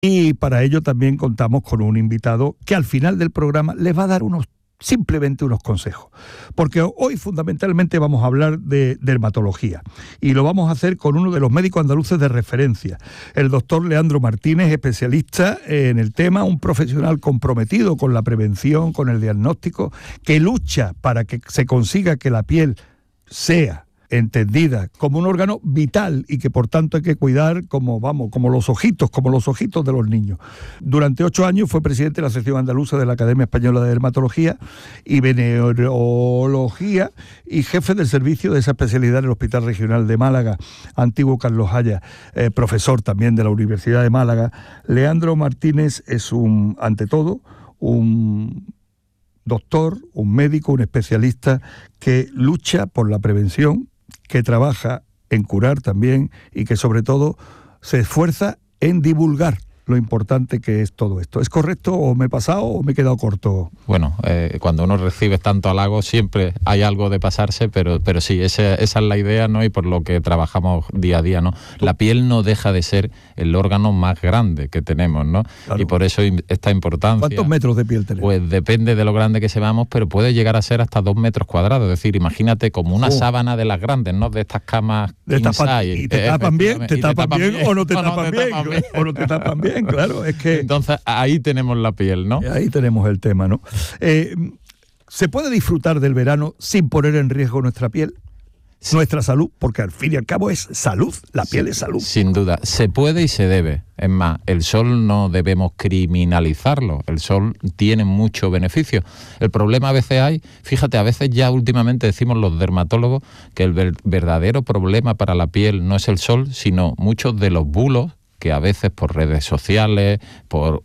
Y para ello también contamos con un invitado que al final del programa les va a dar simplemente unos consejos, porque hoy fundamentalmente vamos a hablar de dermatología y lo vamos a hacer con uno de los médicos andaluces de referencia, el doctor Leandro Martínez, especialista en el tema, un profesional comprometido con la prevención, con el diagnóstico, que lucha para que se consiga que la piel sea entendida como un órgano vital y que por tanto hay que cuidar como los ojitos de los niños. Durante 8 años fue presidente de la sección andaluza de la Academia Española de Dermatología y Venereología y jefe del servicio de esa especialidad en el Hospital Regional de Málaga, antiguo Carlos Haya, profesor también de la Universidad de Málaga. Leandro Martínez es ante todo un doctor, un médico, un especialista que lucha por la prevención, que trabaja en curar también y que sobre todo se esfuerza en divulgar lo importante que es todo esto. ¿Es correcto o me he pasado o me he quedado corto? Bueno, cuando uno recibe tanto halago siempre hay algo de pasarse, pero sí, esa es la idea, ¿no? Y por lo que trabajamos día a día, ¿no? La piel no deja de ser el órgano más grande que tenemos, ¿no? Claro. Y por eso esta importancia. ¿Cuántos metros de piel tenemos? Pues depende de lo grande que seamos, pero puede llegar a ser hasta 2 metros cuadrados. Es decir, imagínate como una sábana de las grandes, ¿no? De estas camas king size. ¿Y te tapan bien? ¿Te tapan bien o no te tapan bien? ¿O no te tapan bien? Claro, es que... Entonces, ahí tenemos la piel, ¿no? Ahí tenemos el tema, ¿no? ¿Se puede disfrutar del verano sin poner en riesgo nuestra piel? Sí. Nuestra salud, porque al fin y al cabo es salud, la piel es salud. Sin duda, se puede y se debe. Es más, el sol no debemos criminalizarlo, el sol tiene mucho beneficio. El problema a veces fíjate, a veces ya últimamente decimos los dermatólogos que el verdadero problema para la piel no es el sol, sino muchos de los bulos que a veces por redes sociales, por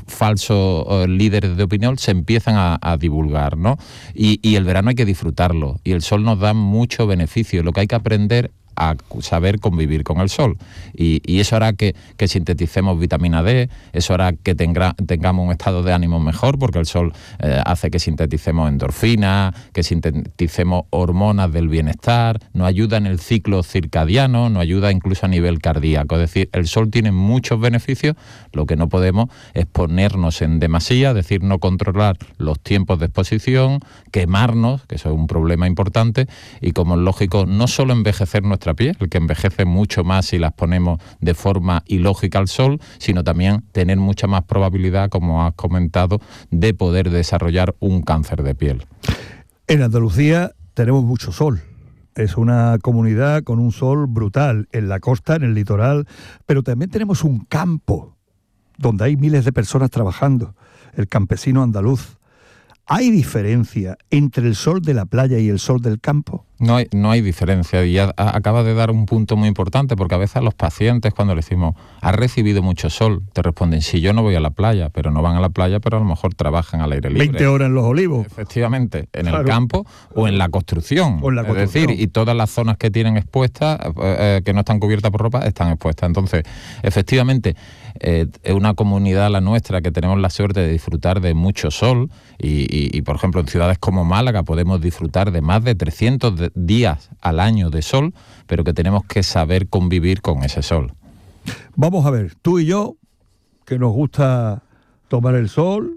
falsos líderes de opinión se empiezan a divulgar, ¿no? Y el verano hay que disfrutarlo, y el sol nos da mucho beneficio. Lo que hay que aprender a saber convivir con el sol, y eso hará que sinteticemos vitamina D, eso hará que tengamos un estado de ánimo mejor, porque el sol hace que sinteticemos endorfinas, que sinteticemos hormonas del bienestar, nos ayuda en el ciclo circadiano, nos ayuda incluso a nivel cardíaco. Es decir, el sol tiene muchos beneficios. Lo que no podemos es ponernos en demasía, es decir, no controlar los tiempos de exposición, quemarnos, que eso es un problema importante, y como es lógico, no solo envejecer nuestra piel, que envejece mucho más si las ponemos de forma ilógica al sol, sino también tener mucha más probabilidad, como has comentado, de poder desarrollar un cáncer de piel. En Andalucía tenemos mucho sol. Es una comunidad con un sol brutal, en la costa, en el litoral, pero también tenemos un campo donde hay miles de personas trabajando, el campesino andaluz. ¿Hay diferencia entre el sol de la playa y el sol del campo? No hay diferencia, y ya acaba de dar un punto muy importante, porque a veces a los pacientes, cuando le decimos, ¿has recibido mucho sol?, te responden, sí, yo no voy a la playa, pero no van a la playa, pero a lo mejor trabajan al aire libre. 20 horas en los olivos. Efectivamente, en el campo o en la construcción. Es decir, y todas las zonas que tienen expuestas, que no están cubiertas por ropa, están expuestas. Entonces, efectivamente, es una comunidad, la nuestra, que tenemos la suerte de disfrutar de mucho sol, y por ejemplo, en ciudades como Málaga podemos disfrutar de más de 300 días al año de sol, pero que tenemos que saber convivir con ese sol. Vamos a ver, tú y yo, que nos gusta tomar el sol,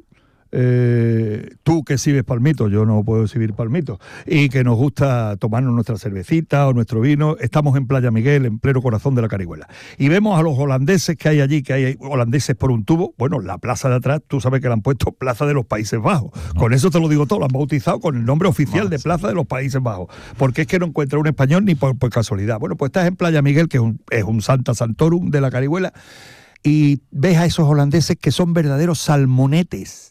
tú que exhibes palmitos, yo no puedo exhibir palmitos, y que nos gusta tomarnos nuestra cervecita o nuestro vino, estamos en Playa Miguel, en pleno corazón de la Carihuela, y vemos a los holandeses que hay allí, que hay holandeses por un tubo. Bueno, la plaza de atrás, tú sabes que le han puesto Plaza de los Países Bajos, con eso te lo digo todo, lo han bautizado con el nombre oficial de Plaza de los Países Bajos, porque es que no encuentra un español ni por casualidad. Bueno, pues estás en Playa Miguel, que es un Santa Santorum de la Carihuela, y ves a esos holandeses que son verdaderos salmonetes.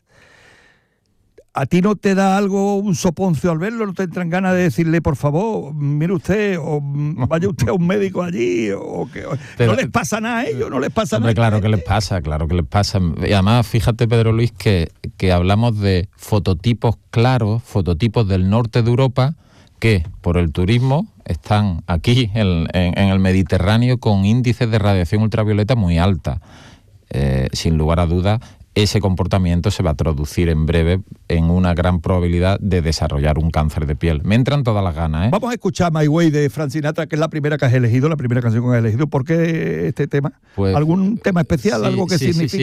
¿A ti no te da algo, un soponcio al verlo? ¿No te entran ganas de decirle, por favor, mire usted, o vaya usted a un médico allí? O que, ¿no les pasa nada a ellos? ¿No les pasa nada? Claro que les pasa. Y además, fíjate, Pedro Luis, que hablamos de fototipos claros, fototipos del norte de Europa, que por el turismo están aquí en el Mediterráneo con índices de radiación ultravioleta muy alta. Sin lugar a dudas, ese comportamiento se va a traducir en breve en una gran probabilidad de desarrollar un cáncer de piel. Me entran todas las ganas, ¿eh? Vamos a escuchar My Way de Frank Sinatra, que es la primera que has elegido, la primera canción que has elegido. ¿Por qué este tema? Pues, ¿algún tema especial? Sí, ¿algo que sí, signifique?